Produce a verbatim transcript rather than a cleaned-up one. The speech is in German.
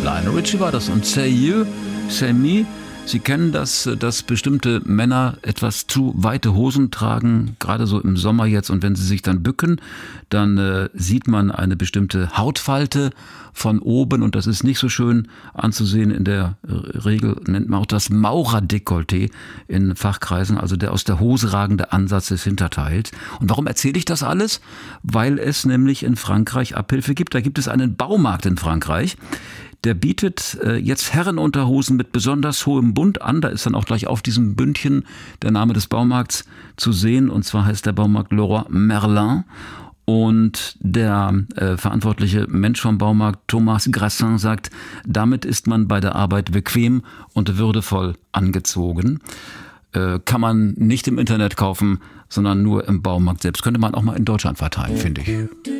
Lionel Richie war das und Say You, Say Me. Sie kennen das, dass bestimmte Männer etwas zu weite Hosen tragen, gerade so im Sommer jetzt. Und wenn sie sich dann bücken, dann äh, sieht man eine bestimmte Hautfalte von oben. Und das ist nicht so schön anzusehen. In der Regel nennt man auch das Maurerdekolleté in Fachkreisen, also der aus der Hose ragende Ansatz des Hinterteils. Und warum erzähle ich das alles? Weil es nämlich in Frankreich Abhilfe gibt. Da gibt es einen Baumarkt in Frankreich. Der bietet äh, jetzt Herrenunterhosen mit besonders hohem Bund an. Da ist dann auch gleich auf diesem Bündchen der Name des Baumarkts zu sehen. Und zwar heißt der Baumarkt Leroy Merlin. Und der äh, verantwortliche Mensch vom Baumarkt, Thomas Grassin, sagt, damit ist man bei der Arbeit bequem und würdevoll angezogen. Äh, kann man nicht im Internet kaufen, sondern nur im Baumarkt selbst. Könnte man auch mal in Deutschland verteilen, finde ich.